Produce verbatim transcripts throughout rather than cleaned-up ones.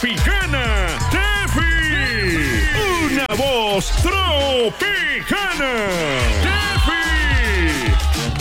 Tropicana, Tefi, una voz tropicana, Tefi.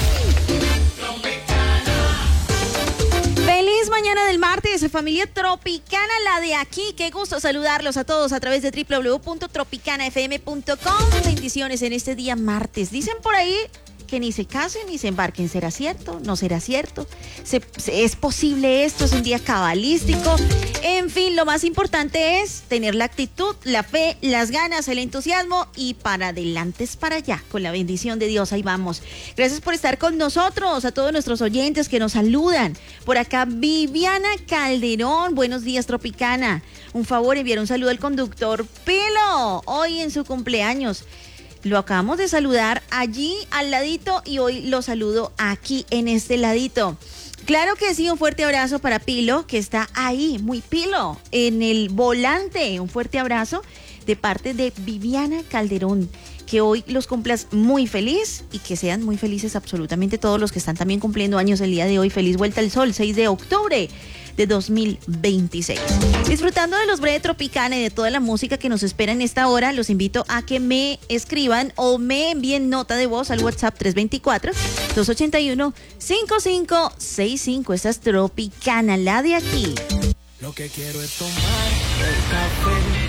Feliz mañana del martes, familia tropicana, la de aquí. Qué gusto saludarlos a todos a través de doble u doble u doble u punto tropicana f m punto com. Bendiciones en este día martes. Dicen por ahí que ni se casen ni se embarquen. ¿Será cierto? ¿No será cierto? ¿Se, se, ¿Es posible esto? ¿Es un día cabalístico? En fin, lo más importante es tener la actitud, la fe, las ganas, el entusiasmo y para adelante es para allá. Con la bendición de Dios, ahí vamos. Gracias por estar con nosotros, a todos nuestros oyentes que nos saludan. Por acá, Viviana Calderón. Buenos días, Tropicana. Un favor, enviar un saludo al conductor Pilo, hoy en su cumpleaños. Lo acabamos de saludar allí al ladito y hoy lo saludo aquí en este ladito. Claro que sí, un fuerte abrazo para Pilo, que está ahí, muy Pilo, en el volante. Un fuerte abrazo de parte de Viviana Calderón. Que hoy los cumplas muy feliz y que sean muy felices absolutamente todos los que están también cumpliendo años el día de hoy. Feliz vuelta al sol, seis de octubre de dos mil veintiséis. Disfrutando de los Breve Tropicana y de toda la música que nos espera en esta hora, los invito a que me escriban o me envíen nota de voz al WhatsApp tres dos cuatro, dos ocho uno, cinco cinco seis cinco. Esta es Tropicana, la de aquí. Lo que quiero es tomar el café